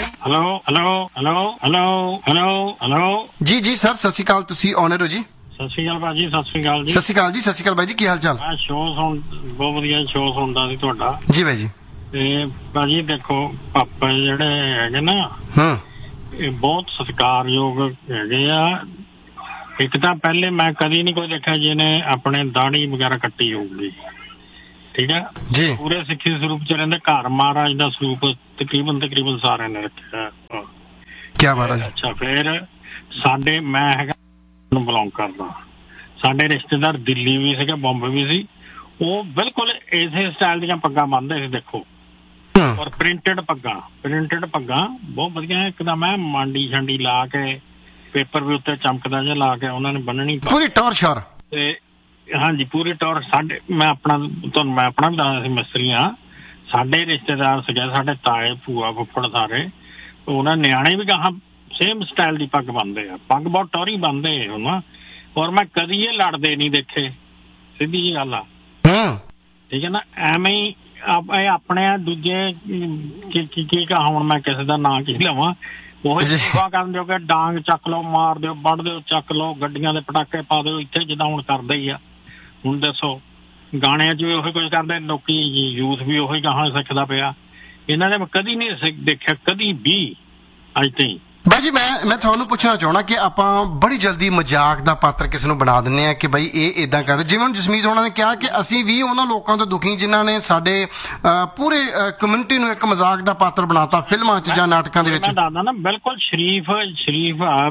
Hello hello hello hello hello hello ਜੀ ਜੀ sir, ਸਤਿ ਸ਼੍ਰੀ ਅਕਾਲ। ਤੁਸੀਂ ਆਨਰ ਹੋ ਜੀ? ਸਤਿ ਸ਼੍ਰੀ ਅਕਾਲ ਭਾਜੀ। ਸਤਿ ਸ਼੍ਰੀ ਅਕਾਲ ਜੀ। ਸਤਿ ਸ਼੍ਰੀ ਅਕਾਲ ਜੀ। ਸਤਿ ਸ਼੍ਰੀ ਅਕਾਲ ਬਾਈ ਜੀ, ਕੀ ਹਾਲ ਚਾਲ? ਮੈਂ ਸ਼ੋਅ ਸੁਣ ਬਹੁਤ ਵਧੀਆ ਸ਼ੋਅ ਸੁਣਦਾ ਸੀ ਤੁਹਾਡਾ। ਜੀ ਬਾਈ ਜੀ। ਤੇ ਭਾਜੀ ਦੇਖੋ, ਪਾਪਾ ਜਿਹੜੇ ਹੈਗੇ ਨਾ, ਇਹ ਬਹੁਤ ਸਤਿਕਾਰਯੋਗ ਹੈਗੇ ਆ। ਇੱਕ ਤਾਂ ਪਹਿਲੇ ਮੈਂ ਕਦੀ ਨਹੀਂ ਕੋਈ ਦੇਖਿਆ ਜਿਹਨੇ ਆਪਣੇ ਦਾੜੀ ਵਗੈਰਾ ਕੱਟੀ ਹੋਊਗੀ, ਠੀਕ ਹੈ ਜੀ। ਪੂਰੇ ਸਿੱਖੀ ਸਰੂਪ ਚ ਰਹਿੰਦੇ। ਘਰ ਮਹਾਰਾਜ ਦਾ ਸਰੂਪ ਤਕਰੀਬਨ ਸਾਰਿਆਂ ਨੇ ਰੱਖਿਆ। ਕੀ ਬਾਤ ਹੈ ਜੀ। ਅੱਛਾ, ਫਿਰ ਸਾਡੇ ਮੈਂ ਹੈਗਾ ਨੂੰ ਬਿਲੋਂਗ ਕਰਦਾ, ਸਾਡੇ ਰਿਸ਼ਤੇਦਾਰ ਦਿੱਲੀ ਵੀ ਸੀਗੇ, ਬੰਬੇ ਵੀ ਸੀ। ਉਹ ਬਿਲਕੁਲ ਇਸੇ ਸਟਾਈਲ ਦੀਆਂ ਪੱਗਾਂ ਬੰਨ੍ਹਦੇ ਸੀ ਦੇਖੋ, ਔਰ ਪ੍ਰਿੰਟਡ ਪੱਗਾਂ ਬਹੁਤ ਵਧੀਆ। ਇੱਕਦਮ ਮੈਂ ਮਾਂਡੀ ਛਾਂਡੀ ਲਾ ਕੇ, ਪੇਪਰ ਵੀ ਉੱਤੇ ਚਮਕਦਾ ਜਿਹਾ ਲਾ ਕੇ ਉਹਨਾਂ ਨੇ ਬੰਨਣੀ, ਪੂਰੀ ਟੌਰ ਸ਼ੌਰ। ਤੇ ਹਾਂਜੀ ਪੂਰੀ ਟੌਰ। ਸਾਡੇ ਮੈਂ ਆਪਣਾ ਵੀ ਦੱਸਦਾ ਸੀ, ਮਿਸਤਰੀ ਹਾਂ। ਸਾਡੇ ਰਿਸ਼ਤੇਦਾਰ ਸੀਗੇ, ਸਾਡੇ ਤਾਏ ਭੂਆ ਫੁੱਫੜ ਸਾਰੇ, ਉਹਨਾਂ ਨਿਆਣੇ ਵੀ ਗਾਹਾਂ ਸੇਮ ਸਟਾਈਲ ਦੀ ਪੱਗ ਬੰਨਦੇ ਆ। ਪੱਗ ਬਹੁਤ ਟੌਰੀ ਬੰਨਦੇ ਹੁਣ, ਔਰ ਮੈਂ ਕਦੀ ਇਹ ਲੜਦੇ ਨਹੀਂ ਦੇਖੇ, ਸਿੱਧੀ ਜਿਹੀ ਗੱਲ ਆ। ਠੀਕ ਹੈ ਨਾ, ਐਵੇਂ ਹੀ ਇਹ ਆਪਣੇ ਦੂਜੇ ਕੀ ਕਹਾਂ ਹੁਣ, ਮੈਂ ਕਿਸੇ ਦਾ ਨਾਂ ਕੀ ਲਵਾਂ। ਉਹ ਸੇਵਾ ਕਰਨ ਜੋਗੇ ਡਾਂਗ ਚੱਕ ਲਓ, ਮਾਰ ਦਿਓ, ਵੱਢ ਦਿਓ, ਚੱਕ ਲਓ, ਗੱਡੀਆਂ ਦੇ ਪਟਾਕੇ ਪਾ ਦਿਓ ਇੱਥੇ, ਜਿੱਦਾਂ ਹੁਣ ਕਰਦੇ ਹੀ ਆ। ਹੁਣ ਦੱਸੋ, ਗਾਣਿਆਂ 'ਚ ਵੀ ਉਹੀ ਕੁਝ ਕਰਦੇ, ਲੋਕੀ ਯੂਥ ਵੀ ਉਹੀ ਗਾਹਾਂ ਸਿੱਖਦਾ ਪਿਆ। ਇਹਨਾਂ ਦੇ ਮੈਂ ਕਦੀ ਨਹੀਂ ਦੇਖਿਆ, ਕਦੀ ਵੀ ਅੱਜ ਤਾਈਂ। ਬਾਈ ਜੀ, ਮੈਂ ਤੁਹਾਨੂੰ ਪੁੱਛਣਾ ਚਾਹਣਾ ਕਿ ਆਪਾਂ ਬੜੀ ਜਲਦੀ ਮਜ਼ਾਕ ਦਾ ਪਾਤਰ ਕਿਸੇ ਨੂੰ ਬਣਾ ਦਿੰਦੇ ਆ ਕਿ ਬਾਈ ਇਹ ਇਦਾਂ ਕਰਦੇ। ਜਿਵੇਂ ਹੁਣ ਜਸਮੀਤ ਹੋਣਾ ਨੇ ਕਿਹਾ ਕਿ ਅਸੀਂ ਵੀ ਉਹਨਾਂ ਲੋਕਾਂ ਤੋਂ ਦੁਖੀ ਜਿਨ੍ਹਾਂ ਨੇ ਸਾਡੇ ਪੂਰੇ ਕਮਿਊਨਿਟੀ ਨੂੰ ਇੱਕ ਮਜ਼ਾਕ ਦਾ ਪਾਤਰ ਬਣਾਤਾ ਫਿਲਮਾਂ 'ਚ ਜਾਂ ਨਾਟਕਾਂ ਦੇ ਵਿੱਚ। ਮੈਂ ਦੱਸਦਾ ਨਾ, ਬਿਲਕੁਲ ਸ਼ਰੀਫ ਆ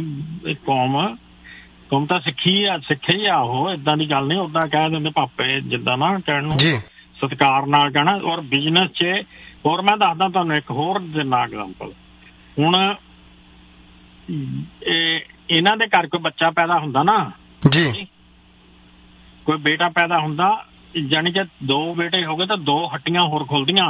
ਕੌਮ ਤਾਂ ਸਿੱਖੀ ਆ ਉਹ, ਏਦਾਂ ਦੀ ਗੱਲ ਨਹੀਂ। ਓਦਾਂ ਕਹਿ ਦਿੰਦੇ ਪਾਪੇ, ਜਿੱਦਾਂ ਨਾ ਕਹਿਣ ਨੂੰ, ਸਤਿਕਾਰ ਨਾਲ ਕਹਿਣਾ। ਔਰ ਬਿਜ਼ਨਸ 'ਚ ਹੋਰ ਮੈਂ ਦੱਸਦਾ ਤੁਹਾਨੂੰ ਇੱਕ ਹੋਰ ਦਿਨਾ ਐਗਜ਼ਾਮਪਲ। ਹੁਣ ਇਹਨਾਂ ਦੇ ਘਰ ਕੋਈ ਬੱਚਾ ਪੈਦਾ ਹੁੰਦਾ ਨਾ ਜੀ, ਕੋਈ ਬੇਟਾ ਪੈਦਾ ਹੁੰਦਾ, ਜਾਣੀ ਕਿ 2 ਬੇਟੇ ਹੋ ਗਏ ਤਾਂ 2 ਹੱਟੀਆਂ ਹੋਰ ਖੁੱਲਦੀਆਂ।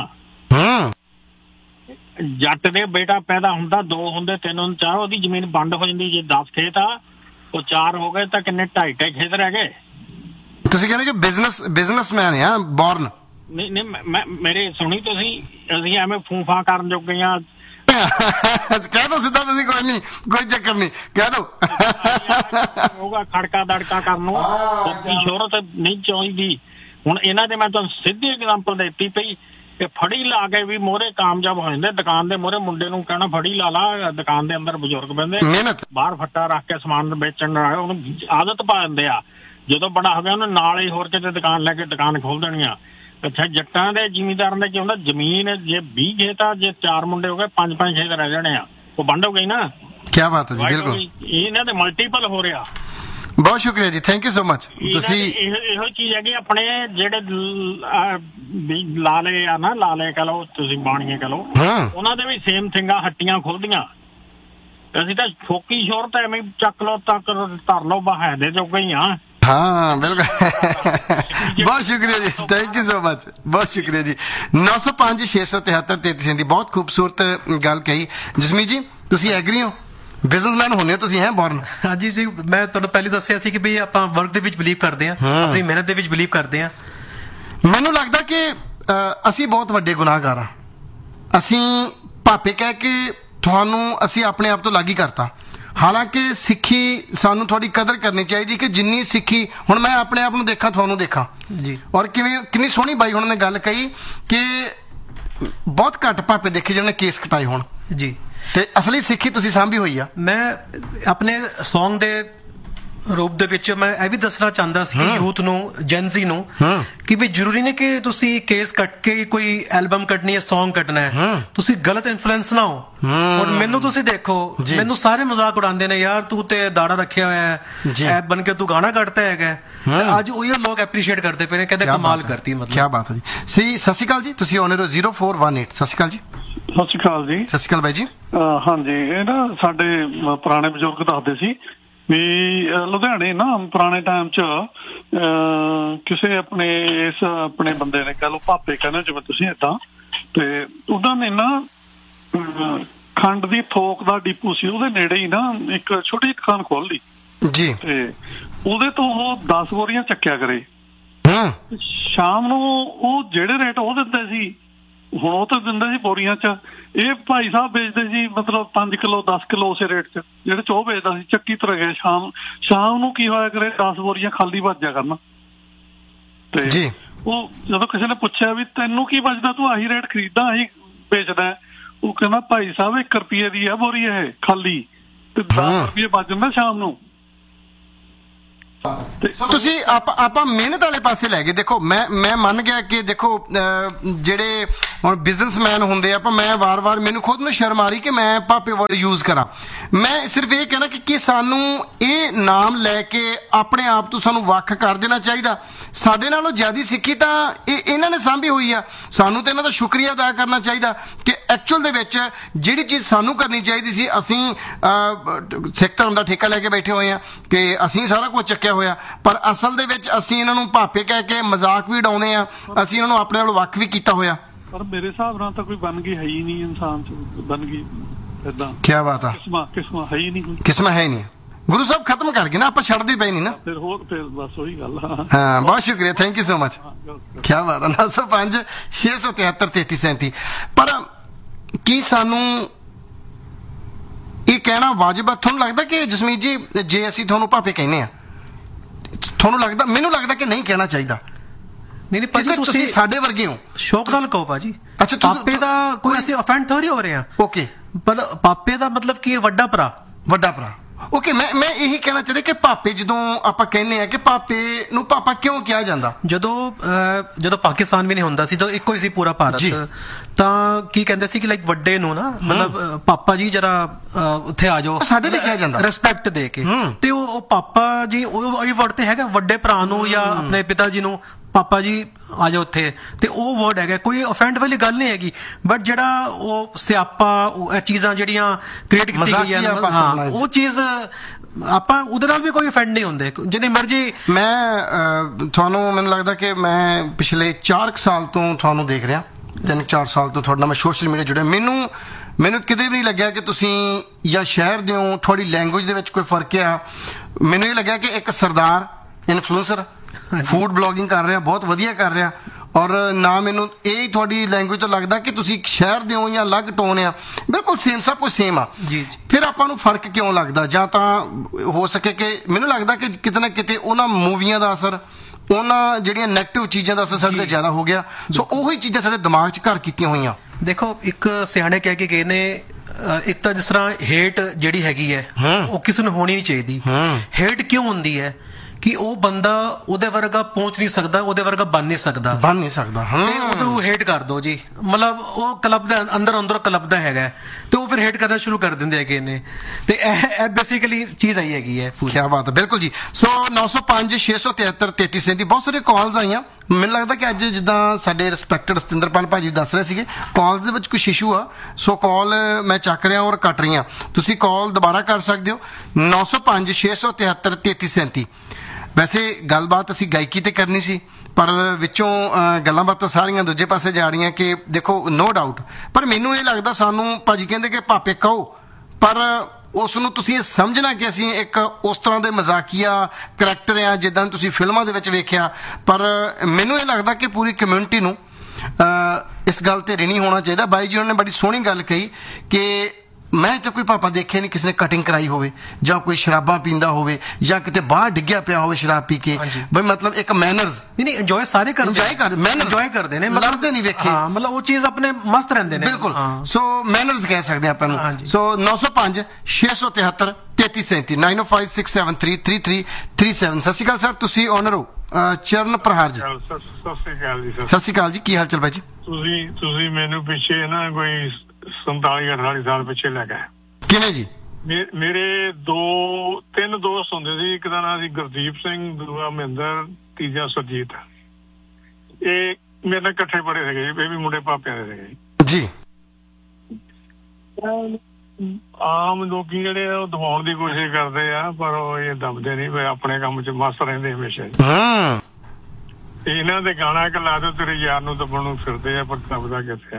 ਜੱਟ ਦੇ ਬੇਟਾ ਪੈਦਾ ਹੁੰਦਾ, 2 ਹੁੰਦੇ, 3 ਹੁੰਦੇ, 4, ਉਹਦੀ ਜ਼ਮੀਨ ਵੰਡ ਹੋ ਜਾਂਦੀ। ਜੇ 10 ਖੇਤ ਆ, ਉਹ 4 ਹੋ ਗਏ ਤਾਂ ਕਿੰਨੇ, 2.5 ਖੇਤ ਰਹਿ ਗਏ। ਤੁਸੀਂ ਕਹਿੰਦੇ ਕਿ ਬਿਜ਼ਨਸਮੈਨ ਆ ਬੌਰਨ? ਨਹੀਂ, ਮੈਂ ਮੇਰੀ ਸੁਣੀ ਤੁਸੀਂ, ਅਸੀਂ ਐਵੇਂ ਫੂਫਾ ਕਰਨ ਜੋਗੇ ਆ। ਕਹਿ ਦੋ ਸਿੱਧਾ ਤੁਸੀਂ, ਕੋਈ ਨਹੀਂ, ਕੋਈ ਚੱਕਰ ਨਹੀਂ, ਕਹਿ ਦੋ। ਹੋਗਾ ਖੜਕਾ ਦੜਕਾ ਕਰਨ ਨੂੰ, ਸ਼ੋਹਰਤ ਨਹੀਂ ਚਾਹੀਦੀ। ਹੁਣ ਇਹਨਾਂ ਦੇ ਮੈਂ ਤੁਹਾਨੂੰ ਸਿੱਧੀ ਐਗਜ਼ਾਮਪਲ ਦਿੱਤੀ ਪਈ ਕਿ ਫੜੀ ਲਾ ਕੇ ਵੀ ਮੋਹਰੇ ਕਾਮਯਾਬ ਹੋ ਜਾਂਦੇ। ਦੁਕਾਨ ਦੇ ਮੋਹਰੇ ਮੁੰਡੇ ਨੂੰ ਕਹਿਣਾ ਫੜੀ ਲਾ ਲਾ, ਦੁਕਾਨ ਦੇ ਅੰਦਰ ਬਜ਼ੁਰਗ ਬਹਿੰਦੇ, ਬਾਹਰ ਫੱਟਾ ਰੱਖ ਕੇ ਸਮਾਨ ਵੇਚਣ, ਉਹਨੂੰ ਆਦਤ ਪਾ ਦਿੰਦੇ ਆ। ਜਦੋਂ ਬੜਾ ਹੋ ਗਿਆ ਉਹਨੂੰ ਨਾਲ ਹੀ ਹੋਰ ਕਿਤੇ ਦੁਕਾਨ ਲੈ ਕੇ ਦੁਕਾਨ ਖੋਲ ਦੇਣੀ ਆ। ਅੱਛਾ, ਜੱਟਾਂ ਦੇ ਜ਼ਿਮੀਂਦਾਰਾਂ ਦੇ ਕੀ ਹੁੰਦਾ, ਜ਼ਮੀਨ ਜੇ 20 ਖੇਤ ਆ, ਜੇ 4 ਮੁੰਡੇ ਹੋ ਗਏ, 5-5 ਖੇਤ ਰਹਿ ਜਾਣੇ ਆ, ਉਹ ਵੰਡ ਹੋ ਗਈ ਨਾ। ਕੀ ਬਾਤ ਹੈ ਜੀ, ਬਿਲਕੁਲ। ਇਹਨਾਂ ਦੇ ਮਲਟੀਪਲ ਹੋ ਰਿਹਾ। ਬਹੁਤ ਸ਼ੁਕਰੀਆ ਜੀ, ਥੈਂਕ ਯੂ ਸੋ ਮਚ। ਤੁਸੀਂ ਇਹੋ ਚੀਜ਼ ਹੈਗੀ ਆਪਣੇ ਜਿਹੜੇ ਲਾਲੇ ਆ ਨਾ, ਲਾਲੇ ਕਹ ਲਓ ਤੁਸੀਂ, ਬਾਣੀਏ ਕਹ ਲਓ, ਉਹਨਾਂ ਦੇ ਵੀ ਸੇਮ ਥਿੰਗਾਂ, ਹੱਟੀਆਂ ਖੁੱਲਦੀਆਂ। ਅਸੀਂ ਤਾਂ ਫੋਕੀ ਸ਼ੋਹਰਤ ਐਵੇਂ ਚੱਕ ਲਓ, ਧਰ ਲਓ, ਬਹਾਦੇ ਜੋਗੇ ਹੀ ਆ। ਹਾਂ ਬਿਲਕੁਲ। ਬਹੁਤ ਸ਼ੁਕਰੀਆ ਜੀ, ਥੈਂਕ ਯੂ ਸੋ ਮਚ, ਬਹੁਤ ਸ਼ੁਕਰੀਆ ਜੀ। 905 673 33 ਦੀ ਬਹੁਤ ਖੂਬਸੂਰਤ ਗੱਲ ਕਹੀ। ਜਸਮੀਤ ਜੀ, ਤੁਸੀਂ ਐਗਰੀ ਹੋ? ਬਿਜ਼ਨਸਮੈਨ ਹੁੰਦੇ ਹੋ ਤੁਸੀਂ, ਹੈ ਬੌਰਨ? ਹਾਂਜੀ ਜੀ, ਮੈਂ ਤੁਹਾਨੂੰ ਪਹਿਲੇ ਦੱਸਿਆ ਸੀ ਕਿ ਵੀ ਆਪਾਂ ਵਰਕ ਦੇ ਵਿੱਚ ਬਿਲੀਵ ਕਰਦੇ ਹਾਂ, ਆਪਣੀ ਮਿਹਨਤ ਦੇ ਵਿੱਚ ਬਿਲੀਵ ਕਰਦੇ ਹਾਂ। ਮੈਨੂੰ ਲੱਗਦਾ ਕਿ ਅਸੀਂ ਬਹੁਤ ਵੱਡੇ ਗੁਨਾਹਗਾਰ ਹਾਂ। ਅਸੀਂ ਭਾਪੇ ਕਹਿ ਕੇ ਤੁਹਾਨੂੰ ਅਸੀਂ ਆਪਣੇ ਆਪ ਤੋਂ ਅਲੱਗ ਹੀ ਕਰਤਾ। ਹਾਲਾਂਕਿ ਸਿੱਖੀ ਸਾਨੂੰ ਥੋੜੀ ਕਦਰ ਕਰਨੀ ਚਾਹੀਦੀ ਕਿ ਜਿੰਨੀ ਸਿੱਖੀ, ਹੁਣ ਮੈਂ ਆਪਣੇ ਆਪ ਨੂੰ ਦੇਖਾਂ, ਤੁਹਾਨੂੰ ਦੇਖਾਂ ਜੀ, ਔਰ ਕਿੰਨੀ ਸੋਹਣੀ ਬਾਈ ਹੁਣ ਨੇ ਗੱਲ ਕਹੀ ਕਿ ਬਹੁਤ ਘੱਟ ਭਾਪੇ ਦੇਖੇ ਜਿਹਨਾਂ ਨੇ ਕੇਸ ਕਟਾਏ ਹੋਣ ਜੀ, ਤੇ ਅਸਲੀ ਸਿੱਖੀ ਤੁਸੀਂ ਸਾਂਭੀ ਹੋਈ ਆ। ਮੈਂ ਆਪਣੇ ਸੌਂਗ ਦੇ ਰੂਪ ਦੇ ਵਿੱਚ ਮੈਂ ਇਹ ਵੀ ਦੱਸਣਾ ਚਾਹੁੰਦਾ ਸੀ ਯੂਥ ਨੂੰ, ਜੈਨਜ਼ੀ ਨੂੰ, ਕਿ ਵੀ ਜ਼ਰੂਰੀ ਨਹੀਂ ਕਿ ਤੁਸੀਂ ਕੇਸ ਕੱਟ ਕੇ ਕੋਈ ਐਲਬਮ ਕੱਢਣੀ ਹੈ, ਸੌਂਗ ਕੱਢਣਾ ਹੈ। ਤੁਸੀਂ ਗਲਤ ਇਨਫਲੂਐਂਸ ਨਾ ਹੋ। ਔਰ ਮੈਨੂੰ ਤੁਸੀਂ ਦੇਖੋ, ਮੈਨੂੰ ਸਾਰੇ ਮਜ਼ਾਕ ਉਡਾਉਂਦੇ ਨੇ, ਯਾਰ ਤੂੰ ਤੇ ਦਾੜਾ ਰੱਖਿਆ ਹੋਇਆ ਹੈ, ਐਪ ਬਣ ਕੇ ਤੂੰ ਗਾਣਾ ਕੱਢਦਾ ਹੈਗਾ। ਅੱਜ ਉਹੀ ਲੋਕ ਐਪਰੀਸ਼ੀਏਟ ਕਰਦੇ ਪਏ ਨੇ, ਕਹਿੰਦੇ ਕਮਾਲ ਕਰਤੀ। ਮਤਲਬ ਕੀ ਬਾਤ ਹੈ ਜੀ। ਸਤਿ ਸ਼੍ਰੀ ਅਕਾਲ ਜੀ, ਤੁਸੀਂ ਆਨਰ ਹੋ 0418। ਸਤਿ ਸ਼੍ਰੀ ਅਕਾਲ ਜੀ। ਸਤਿ ਸ਼੍ਰੀ ਅਕਾਲ ਜੀ। ਸਤਿ ਸ਼੍ਰੀ ਅਕਾਲ ਬਾਈ ਜੀ। ਹਾਂਜੀ, ਇਹ ਨਾ ਸਾਡੇ ਪੁਰਾਣੇ ਬਜ਼ੁਰਗ ਦੱਸਦੇ ਸੀ ਵੀ ਲੁਧਿਆਣੇ ਨਾ ਪੁਰਾਣੇ ਟਾਈਮ 'ਚ ਕਿਸੇ ਆਪਣੇ ਬੰਦੇ ਨੇ, ਕਹਿ ਲਓ ਭਾਪੇ ਕਹਿੰਦੇ ਜਿਵੇਂ ਤੁਸੀਂ, ਏਦਾਂ, ਤੇ ਉਹਨਾਂ ਨੇ ਨਾ ਖੰਡ ਦੀ ਥੋਕ ਦਾ ਡਿਪੂ ਸੀ, ਉਹਦੇ ਨੇੜੇ ਹੀ ਨਾ ਇੱਕ ਛੋਟੀ ਦੁਕਾਨ ਖੋਲ ਲਈ ਜੀ, ਤੇ ਉਹਦੇ ਤੋਂ ਉਹ 10 ਬੋਰੀਆਂ ਚੱਕਿਆ ਕਰੇ। ਸ਼ਾਮ ਨੂੰ ਉਹ ਜਿਹੜੇ ਰੇਟ ਉਹ ਦਿੰਦੇ ਸੀ, ਹੁਣ ਉਹ ਤਾਂ ਦਿੰਦੇ ਸੀ ਬੋਰੀਆਂ 'ਚ, ਇਹ ਭਾਈ ਸਾਹਿਬ ਵੇਚਦੇ ਸੀ ਮਤਲਬ 5 ਕਿਲੋ 10 ਕਿਲੋ ਉਸੇ ਰੇਟ 'ਚ ਜਿਹੜੇ ਚੋਹ ਵੇਚਦਾ ਸੀ ਚੱਕੀ ਤੁਰ ਗਏ ਸ਼ਾਮ ਨੂੰ ਕੀ ਹੋਇਆ ਕਰੇ 10 ਬੋਰੀਆਂ ਖਾਲੀ ਵੱਜ ਜਾ ਕਰਨ ਤੇ ਜੀ ਉਹ ਜਦੋਂ ਕਿਸੇ ਨੇ ਪੁੱਛਿਆ ਵੀ ਤੈਨੂੰ ਕੀ ਬਚਦਾ ਤੂੰ ਆਹੀ ਰੇਟ ਖਰੀਦਦਾ ਆਹੀ ਵੇਚਦਾ ਉਹ ਕਹਿੰਦਾ ਭਾਈ ਸਾਹਿਬ 1 ਰੁਪਏ ਦੀ ਆ ਬੋਰੀ ਇਹ ਖਾਲੀ ਤੇ 10 ਰੁਪਏ ਬਚ ਜਾਂਦਾ ਸ਼ਾਮ ਨੂੰ। ਤੁਸੀਂ ਆਪਾਂ ਮਿਹਨਤ ਵਾਲੇ ਪਾਸੇ ਲੈ ਗਏ। ਦੇਖੋ ਮੈਂ ਮੰਨ ਗਿਆ ਕਿ ਦੇਖੋ ਜਿਹੜੇ ਹੁਣ ਬਿਜ਼ਨਸਮੈਨ ਹੁੰਦੇ ਆਪਾਂ ਮੈਂ ਵਾਰ-ਵਾਰ ਮੈਨੂੰ ਖੁਦ ਨੂੰ ਸ਼ਰਮ ਆ ਰਹੀ ਕਿ ਮੈਂ ਭਾਪੇ ਵਰਡ ਯੂਜ਼ ਕਰਾਂ। ਮੈਂ ਸਿਰਫ ਇਹ ਕਹਿਣਾ ਕਿ ਸਾਨੂੰ ਇਹ ਨਾਮ ਲੈ ਕੇ ਆਪਣੇ ਆਪ ਤੋਂ ਸਾਨੂੰ ਵੱਖ ਕਰ ਦੇਣਾ ਚਾਹੀਦਾ। ਸਾਡੇ ਨਾਲੋਂ ਜ਼ਿਆਦਾ ਸਿੱਖੀ ਤਾਂ ਇਹਨਾਂ ਨੇ ਸਾਂਭੀ ਹੋਈ ਆ। ਸਾਨੂੰ ਤਾਂ ਇਹਨਾਂ ਦਾ ਸ਼ੁਕਰੀਆ ਅਦਾ ਕਰਨਾ ਚਾਹੀਦਾ ਕਿ ਐਕਚੁਅਲ ਦੇ ਵਿੱਚ ਜਿਹੜੀ ਚੀਜ਼ ਸਾਨੂੰ ਕਰਨੀ ਚਾਹੀਦੀ ਸੀ ਅਸੀਂ ਸਿੱਖ ਧਰਮ ਦਾ ਠੇਕਾ ਲੈ ਕੇ ਬੈਠੇ ਹੋਏ ਆ ਕਿ ਅਸੀਂ ਸਾਰਾ ਕੁਝ ਚੱਕਿਆ ਹੋਇਆ, ਪਰ ਅਸਲ ਦੇ ਵਿੱਚ ਅਸੀਂ ਇਹਨਾਂ ਨੂੰ ਭਾਪੇ ਕਹਿ ਕੇ ਮਜ਼ਾਕ ਵੀ ਉਡਾਉਂਦੇ ਆ, ਅਸੀਂ ਇਹਨਾਂ ਨੂੰ ਆਪਣੇ ਨਾਲੋਂ ਵੱਖ ਵੀ ਕੀਤਾ ਹੋਇਆ। ਪਰ ਮੇਰੇ ਹਿਸਾਬ ਨਾਲ ਤਾਂ ਕੋਈ ਬਣਗੀ ਹੈ ਹੀ ਨਹੀਂ ਇਨਸਾਨ ਚ ਬਣਗੀ ਏਦਾਂ। ਕੀ ਬਾਤ ਆ, ਕਿਸਮਾਂ ਹੈ ਹੀ ਨਹੀਂ ਕੋਈ, ਕਿਸਮਾਂ ਹੈ ਨਹੀਂ। ਗੁਰੂ ਸਾਹਿਬ ਖਤਮ ਕਰ ਗਏ ਨਾ, ਆਪਾਂ ਛੱਡਦੇ ਪਏ ਨਹੀਂ ਨਾ ਫਿਰ ਬਸ ਉਹੀ ਗੱਲ ਆ। ਹਾਂ ਬਹੁਤ ਸ਼ੁਕਰੀਆ, ਥੈਂਕ ਯੂ ਸੋ ਮਚ। ਕੀ ਬਾਤ ਆ। 905 673 3337। ਪਰ ਕੀ ਸਾਨੂੰ ਇਹ ਕਹਿਣਾ ਵਾਜਬ ਆ? ਤੁਹਾਨੂੰ ਲੱਗਦਾ ਕਿ ਜਸਮੀਤ ਜੀ ਜੇ ਅਸੀਂ ਤੁਹਾਨੂੰ ਭਾਪੇ ਕਹਿੰਦੇ ਆ ਤੁਹਾਨੂੰ ਲੱਗਦਾ? ਮੈਨੂੰ ਲੱਗਦਾ ਕਿ ਨਹੀਂ ਕਹਿਣਾ ਚਾਹੀਦਾ। ਨਹੀਂ ਭਾਜੀ ਤੁਸੀਂ ਸਾਡੇ ਵਰਗੇ ਹੋ, ਸ਼ੌਕ ਨਾਲ ਕਹੋ ਭਾਜੀ। ਅੱਛਾ ਪਾਪੇ ਦਾ ਕੋਈ ਅਸੀਂ ਅਫੈਂਡ ਥੋੜੀ ਹੋ ਰਹੇ ਆ। ਓਕੇ, ਪਰ ਪਾਪੇ ਦਾ ਮਤਲਬ ਕੀ ਹੈ? ਵੱਡਾ ਭਰਾ। ਓਕੇ, ਮੈਂ ਇਹੀ ਕਹਿਣਾ ਚਾਹੁੰਦਾ ਕਿ ਭਾਪੇ ਜਦੋਂ ਆਪਾਂ ਕਹਿੰਦੇ ਆ ਕਿ ਭਾਪੇ ਨੂੰ ਪਾਪਾ ਕਿਉਂ ਕਿਹਾ ਜਾਂਦਾ? ਜਦੋਂ ਪਾਕਿਸਤਾਨ ਵੀ ਨਹੀਂ ਹੁੰਦਾ ਸੀ, ਜਦੋਂ ਇੱਕੋ ਹੀ ਸੀ ਪੂਰਾ ਭਾਰਤ, ਤਾਂ ਕੀ ਕਹਿੰਦੇ ਸੀ ਕਿ ਲਾਈਕ ਵੱਡੇ ਨੂੰ ਨਾ ਮਤਲਬ ਪਾਪਾ ਜੀ ਜਰਾ ਉੱਥੇ ਆ ਜਾਓ, ਸਾਡੇ ਵੀ ਕਿਹਾ ਜਾਂਦਾ ਰਿਸਪੈਕਟ ਦੇ ਕੇ। ਤੇ ਉਹ ਪਾਪਾ ਜੀ ਉਹ ਵਰਡ ਤੇ ਹੈਗਾ ਵੱਡੇ ਭਰਾ ਨੂੰ ਜਾਂ ਆਪਣੇ ਪਿਤਾ ਜੀ ਨੂੰ ਪਾਪਾ ਜੀ ਆ ਜਾਓ ਉੱਥੇ, ਤੇ ਉਹ ਵਰਡ ਹੈਗਾ, ਕੋਈ ਅਫੈਂਡ ਵਾਲੀ ਗੱਲ ਨਹੀਂ ਹੈਗੀ। ਬਟ ਜਿਹੜਾ ਉਹ ਸਿਆਪਾ ਇਹ ਚੀਜ਼ਾਂ ਜਿਹੜੀਆਂ ਕ੍ਰੀਏਟ ਕੀਤੀ ਗਈਆਂ ਹਾਂ ਉਹ ਚੀਜ਼ ਆਪਾਂ ਉਹਦੇ ਨਾਲ ਵੀ ਕੋਈ ਅਫੈਂਡ ਨਹੀਂ ਹੁੰਦੇ ਜਿੰਨੀ ਮਰਜ਼ੀ। ਮੈਨੂੰ ਲੱਗਦਾ ਕਿ ਮੈਂ ਪਿਛਲੇ 4 ਸਾਲ ਤੋਂ ਤੁਹਾਨੂੰ ਦੇਖ ਰਿਹਾ, 3-4 ਸਾਲ ਤੋਂ ਤੁਹਾਡੇ ਨਾਲ ਮੈਂ ਸੋਸ਼ਲ ਮੀਡੀਆ ਜੁੜਿਆ। ਮੈਨੂੰ ਕਿਤੇ ਵੀ ਨਹੀਂ ਲੱਗਿਆ ਕਿ ਤੁਸੀਂ ਜਾਂ ਸ਼ਹਿਰ ਦੇ ਹੋ, ਤੁਹਾਡੀ ਲੈਂਗੁਏਜ ਦੇ ਵਿੱਚ ਕੋਈ ਫਰਕ ਆ। ਮੈਨੂੰ ਇਹ ਲੱਗਿਆ ਕਿ ਇੱਕ ਸਰਦਾਰ ਇਨਫਲੂਐਂਸਰ ਫੂਡ ਬਲੌਗਿੰਗ ਕਰ ਰਿਹਾ, ਬਹੁਤ ਵਧੀਆ ਕਰ ਰਿਹਾ। ਔਰ ਨਾ ਮੈਨੂੰ ਇਹ ਤੁਹਾਡੀ ਲੈਂਗੁਏਜ ਤੋਂ ਲੱਗਦਾ ਕਿ ਤੁਸੀਂ ਸ਼ਹਿਰ ਦੇ ਹੋ ਜਾਂ ਅਲੱਗ ਟੋਨ ਆ, ਬਿਲਕੁਲ ਸੇਮ, ਸਭ ਕੁਝ ਸੇਮ ਆ। ਫਿਰ ਆਪਾਂ ਨੂੰ ਫਰਕ ਕਿਉਂ ਲੱਗਦਾ? ਜਾਂ ਤਾਂ ਹੋ ਸਕੇ ਕਿ ਮੈਨੂੰ ਲੱਗਦਾ ਕਿ ਕਿਤੇ ਨਾ ਕਿਤੇ ਉਹਨਾਂ ਮੂਵੀਆਂ ਦਾ ਅਸਰ, ਉਹਨਾਂ ਜਿਹੜੀਆਂ ਨੈਗੇਟਿਵ ਚੀਜ਼ਾਂ ਦਾ ਅਸਰ ਸਾਡੇ ਤੇ ਜ਼ਿਆਦਾ ਹੋ ਗਿਆ। ਸੋ ਉਹੀ ਚੀਜ਼ਾਂ ਸਾਡੇ ਦਿਮਾਗ 'ਚ ਘਰ ਕੀਤੀਆਂ ਹੋਈਆਂ। ਦੇਖੋ ਇੱਕ ਸਿਆਣੇ ਕਹਿ ਕੇ ਗਏ ਨੇ, ਇੱਕ ਤਾਂ ਜਿਸ ਤਰ੍ਹਾਂ ਹੇਟ ਜਿਹੜੀ ਹੈਗੀ ਹੈ ਉਹ ਕਿਸੇ ਨੂੰ ਹੋਣੀ ਨਹੀਂ ਚਾਹੀਦੀ। ਹੇਟ ਕਿਉਂ ਹੁੰਦੀ ਹੈ? ਕਿ ਉਹ ਬੰਦਾ ਉਹਦੇ ਵਰਗਾ ਪਹੁੰਚ ਨਹੀਂ ਸਕਦਾ, ਉਹਦੇ ਵਰਗਾ ਬਣ ਨਹੀਂ ਸਕਦਾ ਤੇ ਉਹਨੂੰ ਹੇਟ ਕਰ ਦੋ ਜੀ। ਮਤਲਬ ਉਹ ਕਲੱਬ ਦੇ ਅੰਦਰ ਕਲੱਬ ਦਾ ਹੈਗਾ ਤੇ ਉਹ ਫਿਰ ਹੇਟ ਕਰਨਾ ਸ਼ੁਰੂ ਕਰ ਦਿੰਦੇ ਹੈਗੇ ਨੇ। ਤੇ ਇਹ ਬੇਸਿਕਲੀ ਚੀਜ਼ ਆਈ ਹੈਗੀ ਹੈ। ਕੀ ਬਾਤ ਹੈ, ਬਿਲਕੁਲ ਜੀ। ਸੋ 905 673 3337 ਬਹੁਤ ਸਾਰੇ ਕਾਲਸ ਆਈਆਂ। ਮੈਨੂੰ ਲੱਗਦਾ ਕਿ ਅੱਜ ਜਿੱਦਾਂ ਸਾਡੇ ਰਿਸਪੈਕਟਡ ਸਤਿੰਦਰਪਾਲ ਭਾਜੀ ਦੱਸ ਰਹੇ ਸੀਗੇ ਕਾਲਸ ਦੇ ਵਿੱਚ ਕੁਝ ਇਸ਼ੂ ਆ, ਸੋ ਕਾਲ ਮੈਂ ਚੱਕ ਰਿਹਾ ਔਰ ਕੱਟ ਰਹੀਆਂ। ਤੁਸੀਂ ਕਾਲ ਦੁਬਾਰਾ ਕਰ ਸਕਦੇ ਹੋ 905 673 3337। ਵੈਸੇ ਗੱਲਬਾਤ ਅਸੀਂ ਗਾਇਕੀ ਤੇ ਕਰਨੀ ਸੀ, ਪਰ ਵਿੱਚੋਂ ਗੱਲਾਂ ਬਾਤਾਂ ਸਾਰੀਆਂ ਦੂਜੇ ਪਾਸੇ ਜਾ ਰਹੀਆਂ ਕਿ ਦੇਖੋ ਨੋ ਡਾਊਟ। ਪਰ ਮੈਨੂੰ ਇਹ ਲੱਗਦਾ ਸਾਨੂੰ ਭਾਜੀ ਕਹਿੰਦੇ ਕਿ ਭਾਪੇ ਕਹੋ, ਪਰ ਉਸ ਨੂੰ ਤੁਸੀਂ ਇਹ ਸਮਝਣਾ ਕਿ ਅਸੀਂ ਇੱਕ ਉਸ ਤਰ੍ਹਾਂ ਦੇ ਮਜ਼ਾਕੀਆ ਕਰੈਕਟਰ ਆ ਜਿੱਦਾਂ ਤੁਸੀਂ ਫਿਲਮਾਂ ਦੇ ਵਿੱਚ ਵੇਖਿਆ। ਪਰ ਮੈਨੂੰ ਇਹ ਲੱਗਦਾ ਕਿ ਪੂਰੀ ਕਮਿਊਨਿਟੀ ਨੂੰ ਇਸ ਗੱਲ ਤੇ ਰਿਣੀ ਹੋਣਾ ਚਾਹੀਦਾ। ਬਾਈ ਜੀ ਉਹਨਾਂ ਨੇ ਬੜੀ ਸੋਹਣੀ ਗੱਲ ਕਹੀ ਕਿ ਮੈਂ ਤਾਂ ਕੋਈ ਪਾਪਾ ਦੇਖਿਆ ਨਹੀਂ ਕਿਸੇ ਨੇ ਕਟਿੰਗ ਕਰਾਈ ਹੋਵੇ ਜਾਂ ਕੋਈ ਸ਼ਰਾਬਾਂ ਪੀਂਦਾ ਹੋਵੇ ਜਾਂ ਕਿਤੇ ਬਾਹਰ ਡਿੱਗਿਆ ਪਿਆ ਹੋਵੇ ਸ਼ਰਾਬ ਪੀ ਕੇ। ਬਈ ਮਤਲਬ ਇੱਕ ਮੈਨਰਸ ਨਹੀਂ ਇੰਜੋਏ ਸਾਰੇ ਕਰਦੇ ਨੇ, ਲੜਦੇ ਨਹੀਂ ਵੇਖੇ। ਮਤਲਬ ਉਹ ਚੀਜ਼ ਆਪਣੇ ਮਸਤ ਰਹਿੰਦੇ ਨੇ, ਬਿਲਕੁਲ। ਸੋ ਮੈਨਰਸ ਕਹਿ ਸਕਦੇ ਆਪਾਂ ਨੂੰ। ਸੋ 905 673 3337 905 673 3337। ਸਤਿ ਸ਼੍ਰੀ ਅਕਾਲ ਸਰ, ਤੁਸੀਂ ਓਨਰ ਹੋ ਚਰਨ ਪ੍ਰਹਾਰ ਜੀ। ਸਤਿ ਸ਼੍ਰੀ ਅਕਾਲ ਜੀ, ਕੀ ਹਾਲ ਚਾਲ ਬਾਈ ਜੀ? ਤੁਸੀਂ ਮੈਨੂੰ ਪਿੱਛੇ ਨਾ ਕੋਈ 47-48 ਸਾਲ ਪਿੱਛੇ ਲੈ ਗਏ। ਕਿਵੇਂ ਜੀ? ਮੇਰੇ 3 ਦੋਸਤ ਹੁੰਦੇ ਸੀ। ਇੱਕ ਦਾ ਨਾਂ ਸੀ ਗੁਰਦੀਪ ਸਿੰਘ, ਦੂਆ ਮਹਿੰਦਰ, ਤੀਜਾ ਸੁਰਜੀਤ। ਇਹ ਮੇਰੇ ਨਾਲ ਇਕੱਠੇ ਪੜ੍ਹੇ ਸੀਗੇ, ਇਹ ਵੀ ਮੁੰਡੇ ਭਾਪਿਆਂ ਦੇ ਸੀਗੇ ਜੀ। ਆਮ ਲੋਕੀ ਜਿਹੜੇ ਉਹ ਦਬਾਉਣ ਦੀ ਕੋਸ਼ਿਸ਼ ਕਰਦੇ ਆ, ਪਰ ਉਹ ਇਹ ਦਬਦੇ ਨਹੀਂ, ਆਪਣੇ ਕੰਮ 'ਚ ਮਸਤ ਰਹਿੰਦੇ ਹਮੇਸ਼ਾ। ਇਹਨਾਂ ਦੇ ਗਾਣਾ ਇੱਕ ਲਾ ਦਿਓ, ਤੇਰੇ ਯਾਰ ਨੂੰ ਦਬਣ ਨੂੰ ਫਿਰਦੇ ਆ, ਪਰ ਦਬਦਾ ਕਿੱਥੇ ਆ।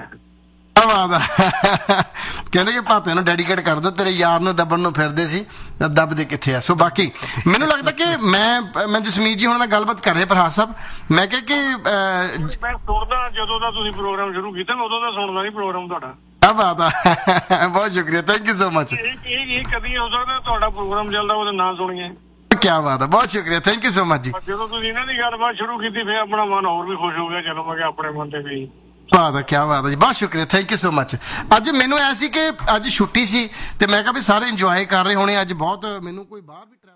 ਕਹਿੰਦੇ ਕਿ ਭਾਪੇ ਨੂੰ ਡੈਡੀਕੇਟ ਕਰ ਦੋ, ਤੇਰੇ ਯਾਰ ਨੂੰ ਦਬਣ ਨੂੰ ਫਿਰਦੇ ਸੀ, ਦਬਦੇ ਕਿੱਥੇ ਆ। ਸੋ ਬਾਕੀ ਮੈਨੂੰ ਲੱਗਦਾ ਕਿ ਮੈਂ ਜਸਮੀਤ ਜੀ ਹੁਣ ਨਾਲ ਗੱਲਬਾਤ ਕਰ ਰਿਹਾ ਪ੍ਰਹਾਰ ਸਾਹਿਬ। ਮੈਂ ਕਿਹਾ ਕਿ ਮੈਂ ਸੁਣਦਾ ਜਦੋਂ ਦਾ ਤੁਸੀਂ ਪ੍ਰੋਗਰਾਮ ਸ਼ੁਰੂ ਕੀਤਾ, ਉਦੋਂ ਦਾ ਸੁਣਦਾ ਨਹੀਂ ਪ੍ਰੋਗਰਾਮ ਤੁਹਾਡਾ। ਕੀ ਬਾਤ ਆ, ਬਹੁਤ ਸ਼ੁਕਰੀਆ, ਥੈਂਕ ਯੂ ਸੋ ਮਚ। ਇਹ ਕਦੀ ਹੋ ਸਕਦਾ ਤੁਹਾਡਾ ਪ੍ਰੋਗਰਾਮ ਚੱਲਦਾ ਉਹਦਾ ਨਾਂ ਸੁਣੀਏ। ਕੀ ਬਾਤ ਆ, ਬਹੁਤ ਸ਼ੁਕਰੀਆ, ਥੈਂਕ ਯੂ ਸੋ ਮਚ ਜੀ। ਜਦੋਂ ਤੁਸੀਂ ਇਹਨਾਂ ਦੀ ਗੱਲਬਾਤ ਸ਼ੁਰੂ ਕੀਤੀ ਫਿਰ ਆਪਣਾ ਮਨ ਹੋਰ ਵੀ ਖੁਸ਼ ਹੋ ਗਿਆ। ਚਲੋ ਮੈਂ ਕਿਹਾ ਆਪਣੇ ਮਨ ਤੇ ਵੀ ਬਾਤ ਹੈ, ਕੀ ਬਾਤ ਹੈ ਜੀ, ਬਹੁਤ ਸ਼ੁਕਰੀਆ, ਥੈਂਕ ਯੂ ਸੋ ਮਚ। ਅੱਜ ਮੈਨੂੰ ਐ ਸੀ ਕਿ ਅੱਜ ਛੁੱਟੀ ਸੀ ਤੇ ਮੈਂ ਕਿਹਾ ਵੀ ਸਾਰੇ ਇੰਜੋਏ ਕਰ ਰਹੇ ਹੋਣੇ ਅੱਜ ਬਹੁਤ। ਮੈਨੂੰ ਕੋਈ ਬਾਹਰ ਵੀ